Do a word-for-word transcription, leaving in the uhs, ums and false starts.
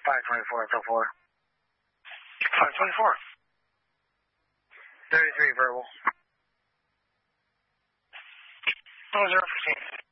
five twenty-four, so four. five twenty-four. thirty-three verbal. one zero fifteen.